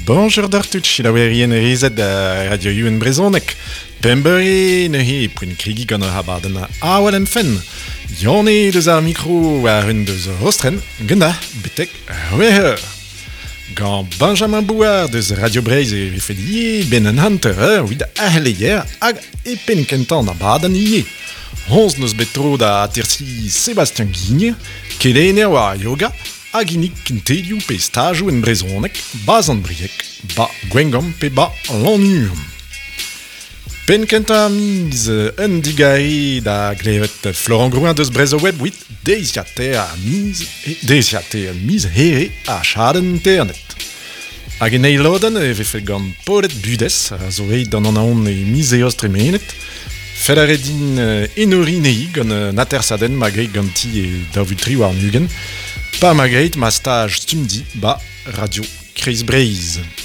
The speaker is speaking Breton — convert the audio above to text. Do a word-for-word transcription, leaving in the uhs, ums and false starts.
Bonjour d'artuch, la werien rezet da Radio Yuen Brezonek. Pembere ne he poen krigi gant ur habaden a wal en fen. Yone deus ar mikro a un deus ur hostren, genda, betek, weheur. Gant Benjamin Bouard deus Radio Breiz e vefet ie ben an hanter eur vid aheleier hag e pen kentan abaden ie. Hons neus betro da tersi Sébastien Guigne, kelenner war yoga, hag inik kintelioù pe stajou en brezonek, baz an briek, ba gwengam pe ba lannuam. Pen kenta miz un digari da glevet Florent Grouin deus brezo web wit deiziate a miz, deiziate a miz here a chaden internet. Hag en eiloden e vefe gant polet budez, a zo eit dan an aon e miz e ostremenet, fet a redin enorinei gant natersaden magret ganti e davultri war nugen, pa magret ma stage stumdi ba Radio Kreiz Breiz.